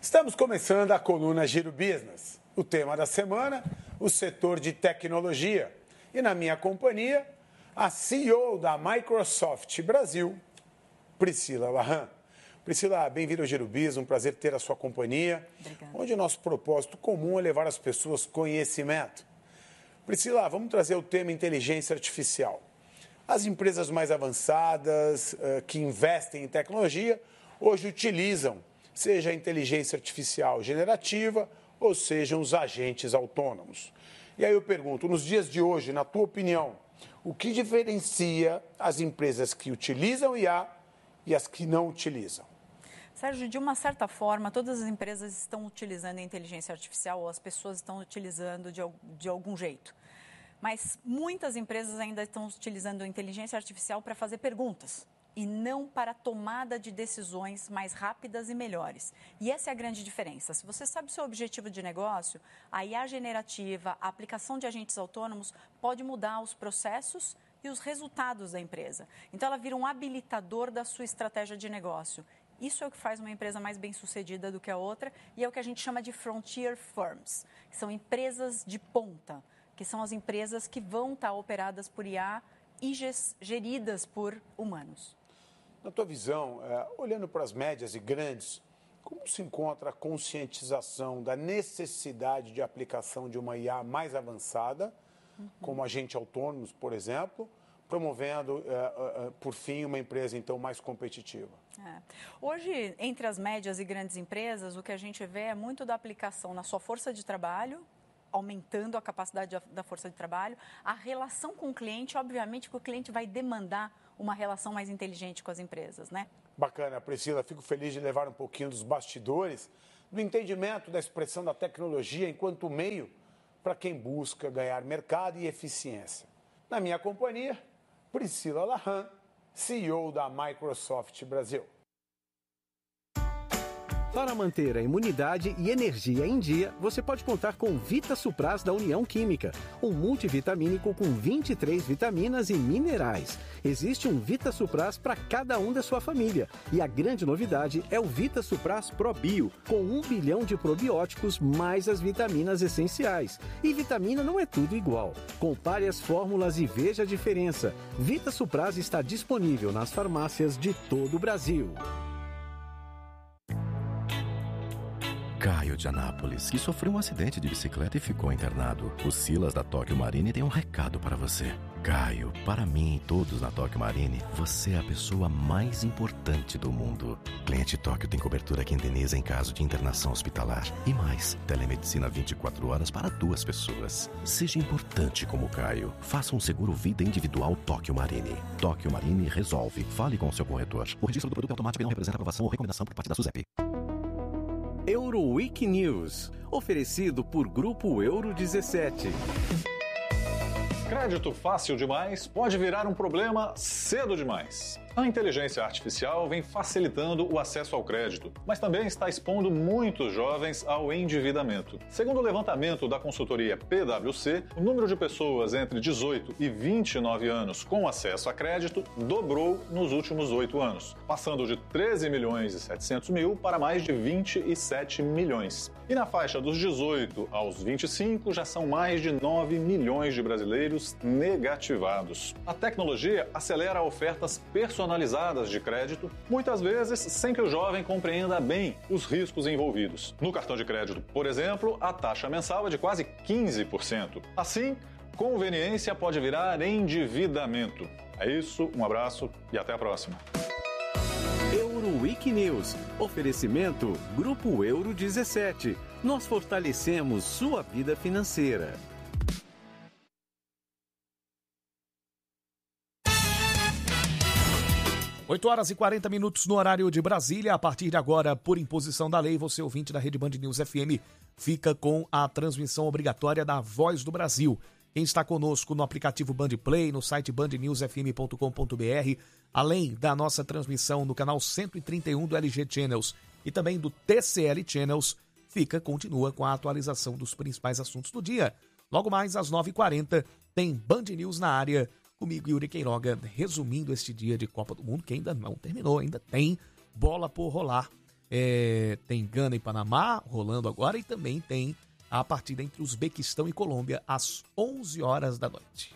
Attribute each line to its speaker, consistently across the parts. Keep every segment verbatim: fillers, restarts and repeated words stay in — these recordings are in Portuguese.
Speaker 1: Estamos começando a coluna Giro Business. O tema da semana, o setor de tecnologia. E na minha companhia, a C E O da Microsoft Brasil, Priscila Lahan. Priscila, bem-vinda ao Giro Business, um prazer ter a sua companhia. Obrigada. Onde o nosso propósito comum é levar às pessoas conhecimento. Priscila, vamos trazer o tema inteligência artificial. As empresas mais avançadas, uh, que investem em tecnologia, hoje utilizam, seja a inteligência artificial generativa, ou sejam os agentes autônomos. E aí eu pergunto, nos dias de hoje, na tua opinião, o que diferencia as empresas que utilizam I A e as que não utilizam?
Speaker 2: Sérgio, de uma certa forma, todas as empresas estão utilizando a inteligência artificial ou as pessoas estão utilizando de, de algum jeito. Mas muitas empresas ainda estão utilizando a inteligência artificial para fazer perguntas e não para a tomada de decisões mais rápidas e melhores. E essa é a grande diferença. Se você sabe o seu objetivo de negócio, a I A generativa, a aplicação de agentes autônomos pode mudar os processos e os resultados da empresa. Então, ela vira um habilitador da sua estratégia de negócio. Isso é o que faz uma empresa mais bem-sucedida do que a outra e é o que a gente chama de frontier firms, que são empresas de ponta, que são as empresas que vão estar operadas por I A e geridas por humanos.
Speaker 1: Na tua visão, é, olhando para as médias e grandes, como se encontra a conscientização da necessidade de aplicação de uma I A mais avançada, uhum. como agentes autônomos, por exemplo, promovendo, é, é, por fim, uma empresa, então, mais competitiva?
Speaker 2: É. Hoje, entre as médias e grandes empresas, o que a gente vê é muito da aplicação na sua força de trabalho, aumentando a capacidade da força de trabalho, a relação com o cliente, obviamente que o cliente vai demandar uma relação mais inteligente com as empresas, né?
Speaker 1: Bacana, Priscila, fico feliz de levar um pouquinho dos bastidores, do entendimento da expressão da tecnologia enquanto meio para quem busca ganhar mercado e eficiência. Na minha companhia, Priscila Lahan, C E O da Microsoft Brasil.
Speaker 3: Para manter a imunidade e energia em dia, você pode contar com Vita Supras da União Química, um multivitamínico com vinte e três vitaminas e minerais. Existe um Vita Supras para cada um da sua família. E a grande novidade é o Vita Supras Pro Bio, com um bilhão de probióticos mais as vitaminas essenciais. E vitamina não é tudo igual. Compare as fórmulas e veja a diferença. Vita Supras está disponível nas farmácias de todo o Brasil.
Speaker 4: Caio de Anápolis, que sofreu um acidente de bicicleta e ficou internado. O Silas da Tóquio Marine tem um recado para você. Caio, para mim e todos na Tóquio Marine, você é a pessoa mais importante do mundo. Cliente Tóquio tem cobertura que indeniza em caso de internação hospitalar. E mais, telemedicina vinte e quatro horas para duas pessoas. Seja importante como Caio. Faça um seguro vida individual Tóquio Marine. Tóquio Marine resolve. Fale com o seu corretor. O registro do produto é automático e não representa aprovação ou recomendação por parte da SUSEP.
Speaker 3: Euroweek News, oferecido por Grupo Euro dezessete.
Speaker 5: Crédito fácil demais pode virar um problema cedo demais. A inteligência artificial vem facilitando o acesso ao crédito, mas também está expondo muitos jovens ao endividamento. Segundo o levantamento da consultoria P W C, o número de pessoas entre dezoito e vinte e nove anos com acesso a crédito dobrou nos últimos oito anos, passando de treze milhões e setecentos mil para mais de vinte e sete milhões. E na faixa dos dezoito aos vinte e cinco já são mais de nove milhões de brasileiros negativados. A tecnologia acelera ofertas personalizadas personalizadas de crédito, muitas vezes sem que o jovem compreenda bem os riscos envolvidos. No cartão de crédito, por exemplo, a taxa mensal é de quase quinze por cento. Assim, conveniência pode virar endividamento. É isso, um abraço e até a próxima.
Speaker 3: Euroweek News. Oferecimento Grupo Euro dezessete. Nós fortalecemos sua vida financeira.
Speaker 6: oito horas e quarenta minutos no horário de Brasília. A partir de agora, por imposição da lei, você ouvinte da Rede Band News F M fica com a transmissão obrigatória da Voz do Brasil. Quem está conosco no aplicativo Band Play, no site band news f m ponto com ponto b r, além da nossa transmissão no canal cento e trinta e um do L G Channels e também do T C L Channels, fica, continua com a atualização dos principais assuntos do dia. Logo mais, às nove e quarenta, tem Band News na área, comigo, Yuri Queiroga, resumindo este dia de Copa do Mundo, que ainda não terminou, ainda tem bola por rolar. É, tem Gana e Panamá rolando agora e também tem a partida entre Uzbequistão e Colômbia às onze horas da noite.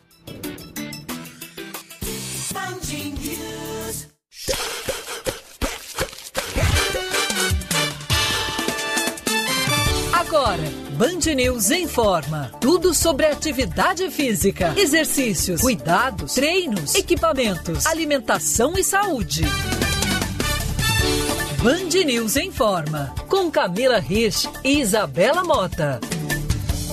Speaker 7: Agora, Band News informa. Tudo sobre atividade física, exercícios, cuidados, treinos, equipamentos, alimentação e saúde. Band News informa. Com Camila Rich e Isabela Mota.